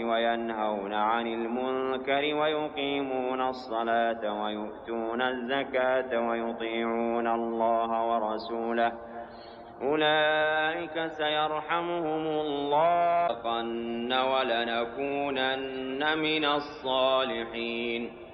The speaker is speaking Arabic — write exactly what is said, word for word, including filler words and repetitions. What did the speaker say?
وينهون عن المنكر ويقيمون الصلاة ويؤتون الزكاة ويطيعون الله ورسوله أولئك سيرحمهم الله ولنكونن من الصالحين.